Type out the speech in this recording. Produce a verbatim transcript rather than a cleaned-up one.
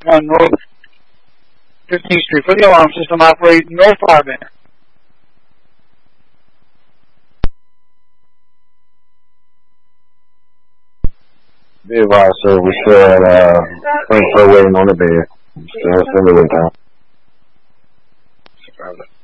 one North fifteenth Street for the alarm system operating North Fire Banner. Be advised, sir, we're still at, uh, we're still waiting on the bed. Still, still waiting time.